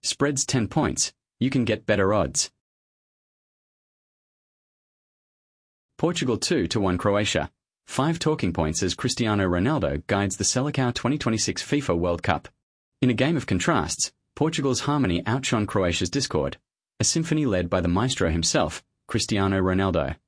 Spreads 10 points. You can get better odds. Portugal 2-1 Croatia. 5 talking points as Cristiano Ronaldo guides the Seleção 2026 FIFA World Cup. In a game of contrasts, Portugal's harmony outshone Croatia's discord, a symphony led by the maestro himself, Cristiano Ronaldo.